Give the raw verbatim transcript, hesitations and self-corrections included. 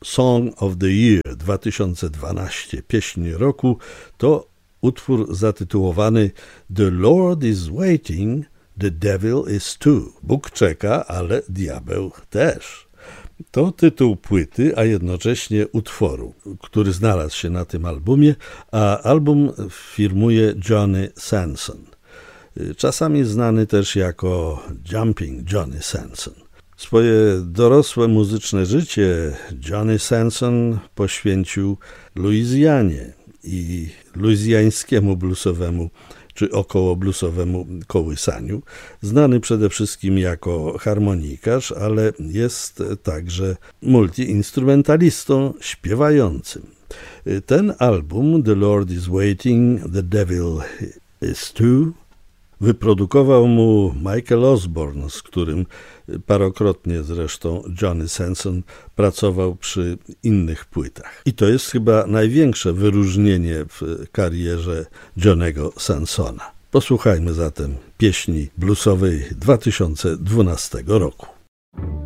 Song of the Year dwa tysiące dwanaście, pieśń roku, to utwór zatytułowany The Lord is waiting, the devil is too. Bóg czeka, ale diabeł też. To tytuł płyty, a jednocześnie utworu, który znalazł się na tym albumie, a album firmuje Johnny Sanson. Czasami znany też jako Jumping Johnny Sanson. Swoje dorosłe muzyczne życie Johnny Sanson poświęcił Luizjanie i luizjańskiemu bluesowemu czy około bluesowemu kołysaniu. Znany przede wszystkim jako harmonikarz, ale jest także multiinstrumentalistą śpiewającym. Ten album, The Lord is Waiting, The Devil is Too, wyprodukował mu Michael Osborne, z którym parokrotnie zresztą Johnny Sanson pracował przy innych płytach. I to jest chyba największe wyróżnienie w karierze Johnnego Sansona. Posłuchajmy zatem pieśni bluesowej dwa tysiące dwunastego roku.